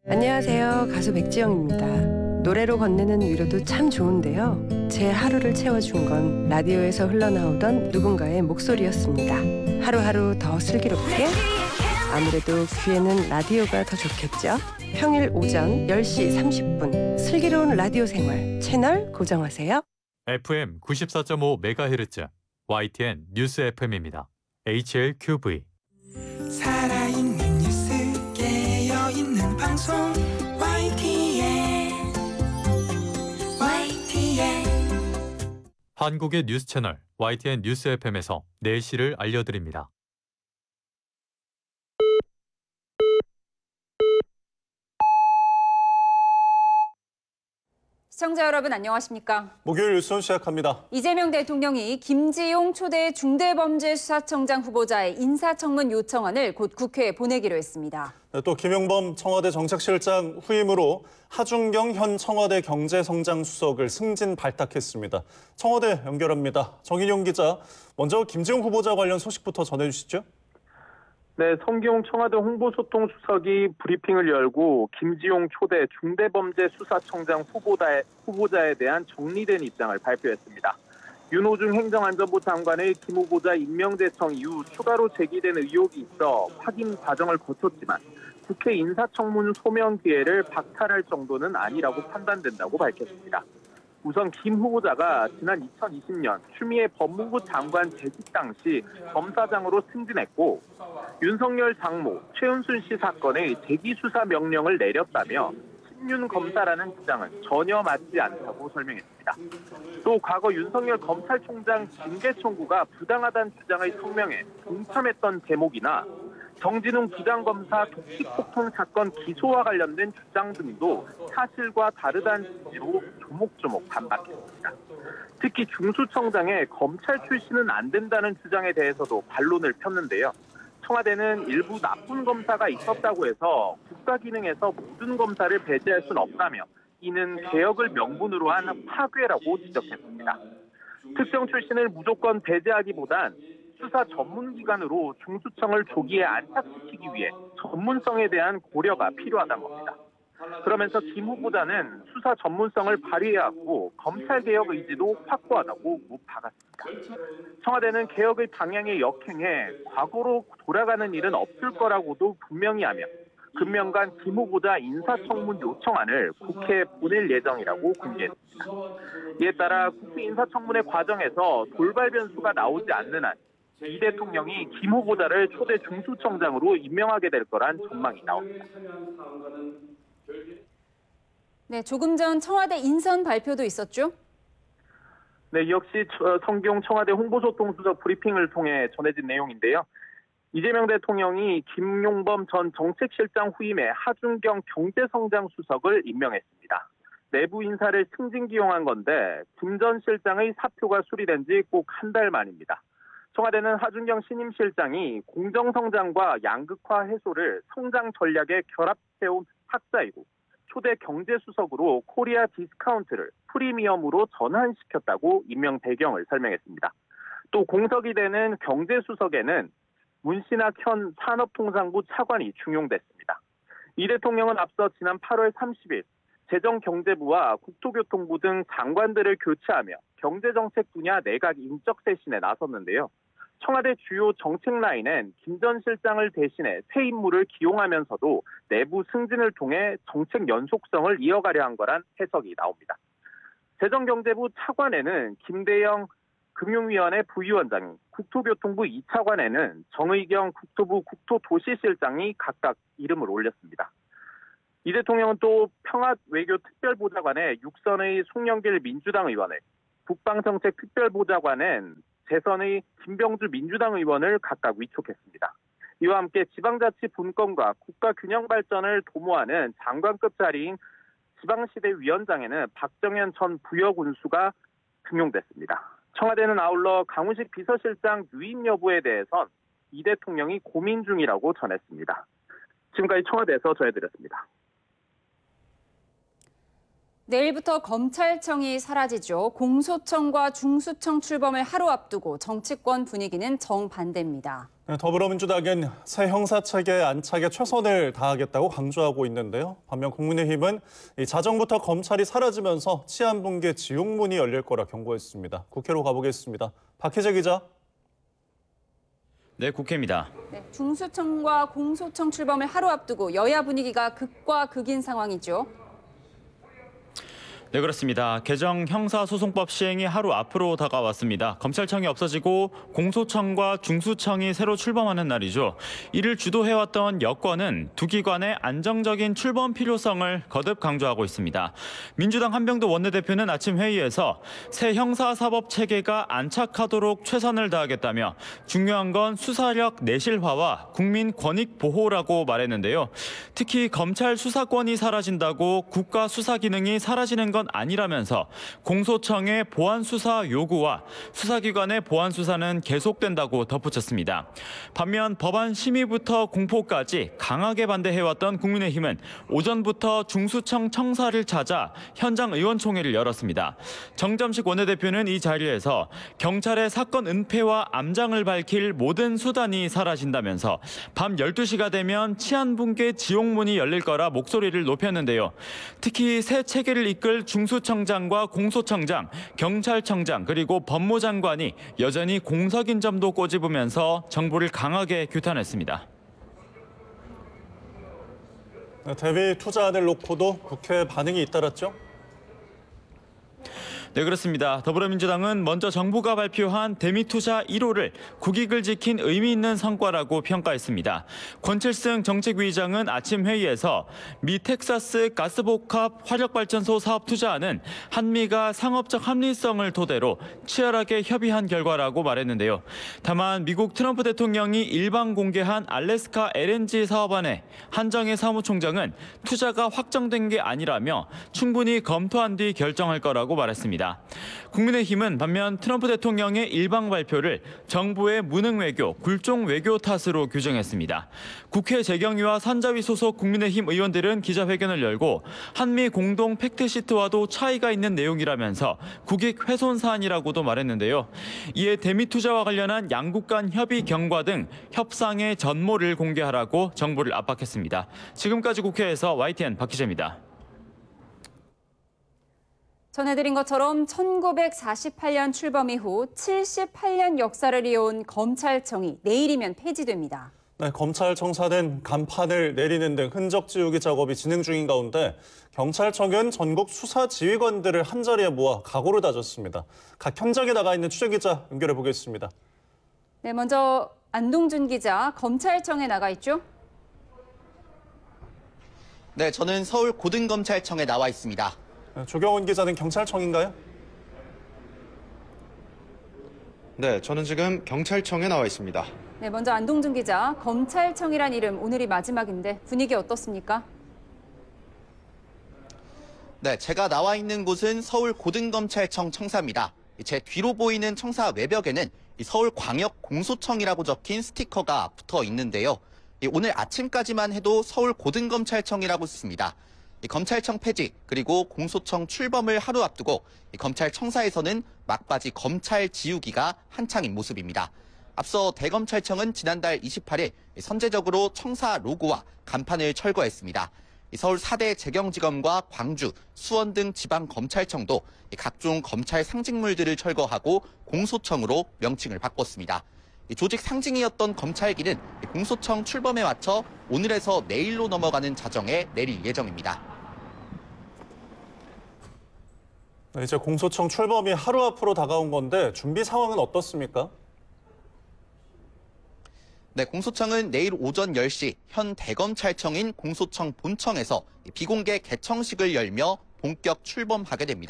안녕하세요. 가수 백지영입니다. 노래로 건네는 위로도 참 좋은데요. 제 하루를 채워준 건 라디오에서 흘러나오던 누군가의 목소리였습니다. 하루하루 더 슬기롭게? 아무래도 귀에는 라디오가 더 좋겠죠? 평일 오전 10시 30분 슬기로운 라디오 생활 채널 고정하세요. FM 94.5MHz YTN 뉴스 FM입니다. HLQV 살아있는 뉴스 깨어있는 방송 YTN 한국의 뉴스 채널 YTN 뉴스 FM에서 내일시를 알려드립니다. 시청자 여러분 안녕하십니까? 목요일 뉴스 시작합니다. 이재명 대통령이 김지용 초대 중대범죄수사청장 후보자의 인사청문 요청안을 곧 국회에 보내기로 했습니다. 또 김용범 청와대 정책실장 후임으로 하준경 현 청와대 경제성장수석을 승진 발탁했습니다. 청와대 연결합니다. 정인용 기자, 먼저 김지용 후보자 관련 소식부터 전해주시죠. 네, 성기용 청와대 홍보소통수석이 브리핑을 열고 김지용 초대 중대범죄수사청장 후보자에 대한 정리된 입장을 발표했습니다. 윤호중 행정안전부 장관의 김 후보자 임명 제청 이후 추가로 제기된 의혹이 있어 확인 과정을 거쳤지만 국회 인사청문 소명 기회를 박탈할 정도는 아니라고 판단된다고 밝혔습니다. 우선 김 후보자가 지난 2020년 추미애 법무부 장관 재직 당시 검사장으로 승진했고 윤석열 장모 최은순 씨 사건의 재기수사 명령을 내렸다며 신윤 검사라는 주장은 전혀 맞지 않다고 설명했습니다. 또 과거 윤석열 검찰총장 징계 청구가 부당하다는 주장의 성명에 동참했던 대목이나 정진웅 부장검사 독식폭행 사건 기소와 관련된 주장 등도 사실과 다르다는 취지로 조목조목 반박했습니다. 특히 중수청장의 검찰 출신은 안 된다는 주장에 대해서도 반론을 폈는데요. 청와대는 일부 나쁜 검사가 있었다고 해서 국가기능에서 모든 검사를 배제할 수는 없다며 이는 개혁을 명분으로 한 파괴라고 지적했습니다. 특정 출신을 무조건 배제하기보단 수사 전문기관으로 중수청을 조기에 안착시키기 위해 전문성에 대한 고려가 필요하다는 겁니다. 그러면서 김 후보자는 수사 전문성을 발휘해왔고 검찰개혁 의지도 확고하다고 묻박았습니다. 청와대는 개혁의 방향에 역행해 과거로 돌아가는 일은 없을 거라고도 분명히 하며 금명간 김 후보자 인사청문 요청안을 국회에 보낼 예정이라고 공개했습니다. 이에 따라 국회 인사청문회 과정에서 돌발 변수가 나오지 않는 한 이 대통령이 김 후보자를 초대 중수청장으로 임명하게 될 거란 전망이 나옵니다. 네, 조금 전 청와대 인선 발표도 있었죠? 네, 역시 성기용 청와대 홍보소통수석 브리핑을 통해 전해진 내용인데요. 이재명 대통령이 김용범 전 정책실장 후임에 하준경 경제성장수석을 임명했습니다. 내부 인사를 승진 기용한 건데 김 전 실장의 사표가 수리된 지 꼭 한 달 만입니다. 청와대는 하준경 신임 실장이 공정성장과 양극화 해소를 성장 전략에 결합해온 학자이고 초대 경제수석으로 코리아 디스카운트를 프리미엄으로 전환시켰다고 임명 배경을 설명했습니다. 또 공석이 되는 경제수석에는 문신학 현 산업통상부 차관이 중용됐습니다. 이 대통령은 앞서 지난 8월 30일 재정경제부와 국토교통부 등 장관들을 교체하며 경제정책 분야 내각 인적쇄신에 나섰는데요. 청와대 주요 정책 라인엔 김 전 실장을 대신해 새 인물을 기용하면서도 내부 승진을 통해 정책 연속성을 이어가려 한 거란 해석이 나옵니다. 재정경제부 차관에는 김대영 금융위원회 부위원장이, 국토교통부 2차관에는 정의경 국토부 국토도시실장이 각각 이름을 올렸습니다. 이 대통령은 또 평화외교특별보좌관에 육선의 송영길 민주당 의원을, 국방정책특별보좌관엔 재선의 김병주 민주당 의원을 각각 위촉했습니다. 이와 함께 지방자치 분권과 국가균형 발전을 도모하는 장관급 자리인 지방시대위원장에는 박정현 전 부여군수가 등용됐습니다. 청와대는 아울러 강훈식 비서실장 유임 여부에 대해선 이 대통령이 고민 중이라고 전했습니다. 지금까지 청와대에서 전해드렸습니다. 내일부터 검찰청이 사라지죠. 공소청과 중수청 출범을 하루 앞두고 정치권 분위기는 정반대입니다. 네, 더불어민주당은 새 형사체계 안착에 최선을 다하겠다고 강조하고 있는데요. 반면 국민의힘은 이 자정부터 검찰이 사라지면서 치안붕괴 지옥문이 열릴 거라 경고했습니다. 국회로 가보겠습니다. 박희재 기자. 네, 국회입니다. 네, 중수청과 공소청 출범을 하루 앞두고 여야 분위기가 극과 극인 상황이죠. 네, 그렇습니다. 개정 형사소송법 시행이 하루 앞으로 다가왔습니다. 검찰청이 없어지고 공소청과 중수청이 새로 출범하는 날이죠. 이를 주도해왔던 여권은 두 기관의 안정적인 출범 필요성을 거듭 강조하고 있습니다. 민주당 한병도 원내대표는 아침 회의에서 새 형사사법 체계가 안착하도록 최선을 다하겠다며 중요한 건 수사력 내실화와 국민 권익 보호라고 말했는데요. 특히 검찰 수사권이 사라진다고 국가 수사 기능이 사라지는 건 아니라면서 공소청의 보안 수사 요구와 수사기관의 보안 수사는 계속된다고 덧붙였습니다. 반면 법안 심의부터 공포까지 강하게 반대해왔던 국민의힘은 오전부터 중수청 청사를 찾아 현장 의원총회를 열었습니다. 정점식 원내대표는 이 자리에서 경찰의 사건 은폐와 암장을 밝힐 모든 수단이 사라진다면서 밤 12시가 되면 치안붕괴 지옥문이 열릴 거라 목소리를 높였는데요. 특히 새 체계를 이끌 중수청장과 공소청장, 경찰청장 그리고 법무장관이 여전히 공석인 점도 꼬집으면서 정부를 강하게 규탄했습니다. 대비 투자안을 놓고도 국회 반응이 잇따랐죠? 네, 그렇습니다. 더불어민주당은 먼저 정부가 발표한 대미투자 1호를 국익을 지킨 의미 있는 성과라고 평가했습니다. 권칠승 정책위의장은 아침 회의에서 미 텍사스 가스복합 화력발전소 사업 투자안은 한미가 상업적 합리성을 토대로 치열하게 협의한 결과라고 말했는데요. 다만 미국 트럼프 대통령이 일방 공개한 알래스카 LNG 사업안에 한정혜 사무총장은 투자가 확정된 게 아니라며 충분히 검토한 뒤 결정할 거라고 말했습니다. 국민의힘은 반면 트럼프 대통령의 일방 발표를 정부의 무능 외교, 굴종 외교 탓으로 규정했습니다. 국회 재경위와 산자위 소속 국민의힘 의원들은 기자회견을 열고 한미 공동 팩트시트와도 차이가 있는 내용이라면서 국익 훼손 사안이라고도 말했는데요. 이에 대미 투자와 관련한 양국 간 협의 경과 등 협상의 전모를 공개하라고 정부를 압박했습니다. 지금까지 국회에서 YTN 박희재입니다. 전해드린 것처럼 1948년 출범 이후 78년 역사를 이어온 검찰청이 내일이면 폐지됩니다. 네, 검찰청사는 간판을 내리는 등 흔적 지우기 작업이 진행 중인 가운데 경찰청은 전국 수사지휘관들을 한자리에 모아 각오를 다졌습니다. 각 현장에 나가 있는 취재기자 연결해 보겠습니다. 네, 먼저 안동준 기자, 검찰청에 나가 있죠? 네, 저는 서울 고등검찰청에 나와 있습니다. 조경원 기자는 경찰청인가요? 네, 저는 지금 경찰청에 나와 있습니다. 네, 먼저 안동준 기자, 검찰청이란 이름 오늘이 마지막인데 분위기 어떻습니까? 네, 제가 나와 있는 곳은 서울 고등검찰청 청사입니다. 제 뒤로 보이는 청사 외벽에는 서울광역공소청이라고 적힌 스티커가 붙어 있는데요. 오늘 아침까지만 해도 서울 고등검찰청이라고 썼습니다. 검찰청 폐지 그리고 공소청 출범을 하루 앞두고 검찰청사에서는 막바지 검찰 지우기가 한창인 모습입니다. 앞서 대검찰청은 지난달 28일 선제적으로 청사 로고와 간판을 철거했습니다. 서울 4대 재경지검과 광주, 수원 등 지방검찰청도 각종 검찰 상징물들을 철거하고 공소청으로 명칭을 바꿨습니다. 조직 상징이었던 검찰기는 공소청 출범에 맞춰 오늘에서 내일로 넘어가는 자정에 내릴 예정입니다. 네, 이제 공소청 출범이 하루 앞으로 다가온 건데 준비 상황은 어떻습니까? 네, 공소청은 내일 오전 10시 현 대검찰청인 공소청 본청에서 비공개 개청식을 열며 본격 출범하게 됩니다.